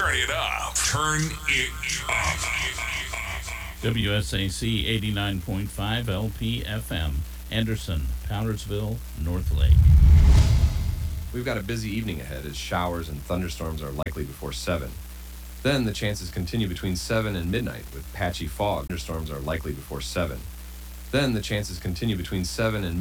Turn it up. Turn it up. WSAC 89.5 LPFM, Anderson, Powdersville, North Lake. We've got a busy evening ahead as showers and thunderstorms are likely before 7. Then the chances continue between 7 and midnight with patchy fog. Thunderstorms are likely before 7. Then the chances continue between 7 and